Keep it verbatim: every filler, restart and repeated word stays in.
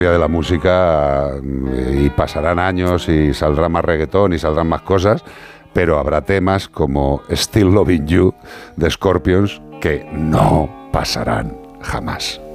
de la música y pasarán años y saldrá más reggaetón y saldrán más cosas, pero habrá temas como Still Loving You de Scorpions que no pasarán jamás.